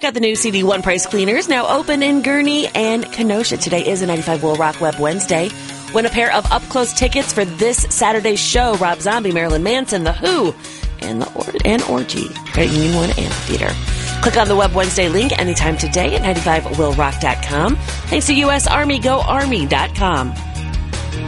Check out the new CD One Price Cleaners, now open in Gurnee and Kenosha. Today is a 95 Will Rock Web Wednesday. Win a pair of up-close tickets for this Saturday's show. Rob Zombie, Marilyn Manson, The Who, and Orgy. Credit Union 1 Amphitheater. Click on the Web Wednesday link anytime today at 95willrock.com. Thanks to U.S. Army, GoArmy.com.